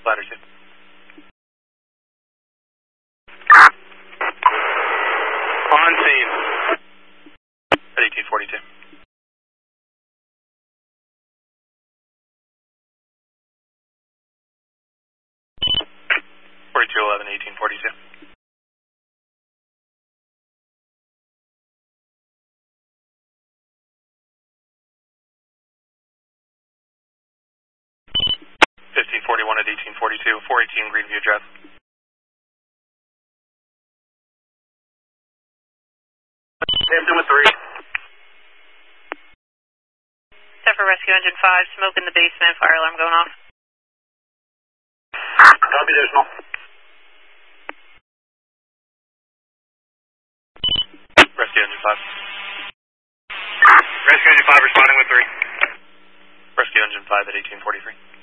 Ladder 2. On scene. At 1842. 4211, 1842. $1541 at 1842, 418 Greenview Drive. Hampton with 3. Zephyr Rescue Engine 5, smoke in the basement, fire alarm going off. Copy additional. Rescue Engine 5. Rescue Engine 5 responding with 3. Rescue Engine 5 at 1843.